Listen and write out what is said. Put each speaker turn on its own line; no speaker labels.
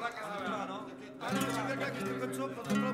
la cara. Ara, no? Ara, no sé què, que tu cançó, però